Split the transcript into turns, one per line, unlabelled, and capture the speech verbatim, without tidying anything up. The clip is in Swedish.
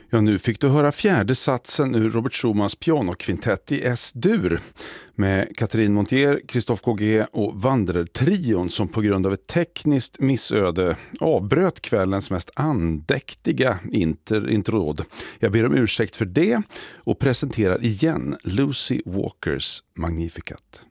Ja, nu fick du höra fjärde satsen ur Robert Schumans pianokvintett i S-dur med Catherine Montier, Christophe K G och Wanderer-trion som på grund av ett tekniskt missöde avbröt kvällens mest andäktiga inter intråd. Jag ber om ursäkt för det och presenterar igen Lucy Walkers Magnificat.